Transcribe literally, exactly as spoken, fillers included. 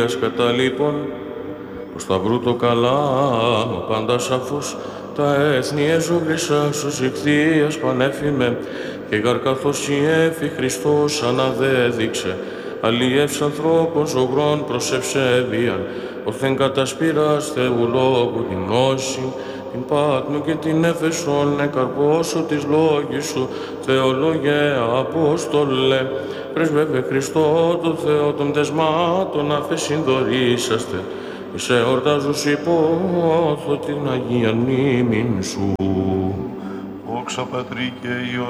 κατά λοιπόν, προς τα βρούτο καλά, μα πάντα σαφώς, τα έθνη εζωγρήσα σου ηχθείας πανέφημε, και γαρκαθώς η έφη Χριστός αναδέδειξε, αλλιεύς ανθρώπων ζωγρών προς ευσέβειαν, οθεν κατασπήρας Θεού λόγου την γνώση, την Πάτμου και την Εφεσόν εκαρπώσω της λόγης σου, Θεολόγε Απόστολε, πρεσβεύε Χριστό το Θεό των τεσμάτων αφεσυνδορήσαστε, σε εορτάζους υπόθω την Αγία μνήμην σου. Δόξα Πατρί και Υιό